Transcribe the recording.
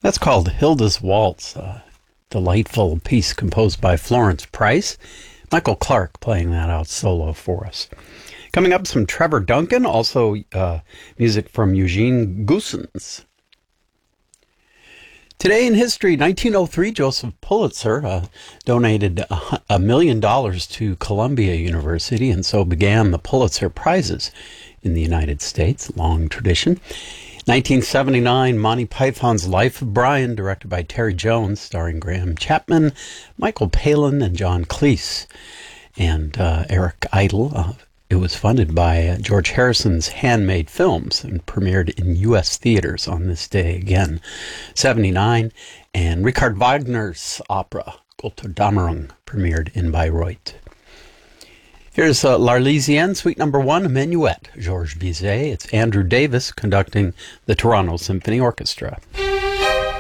That's called Hilda's Waltz, a delightful piece composed by Florence Price. Michael Clark playing that out solo for us. Coming up, some Trevor Duncan, also music from Eugene Goossens. Today in history, 1903, Joseph Pulitzer donated $1 million to Columbia University, and so began the Pulitzer Prizes in the United States, long tradition. 1979, Monty Python's Life of Brian, directed by Terry Jones, starring Graham Chapman, Michael Palin, and John Cleese, and Eric Idle. It was funded by George Harrison's Handmade Films and premiered in U.S. theaters on this day again. 79, and Richard Wagner's opera, Götterdämmerung, premiered in Bayreuth. Here's L'Arlésienne, Suite No. 1, a Minuet, Georges Bizet. It's Andrew Davis conducting the Toronto Symphony Orchestra.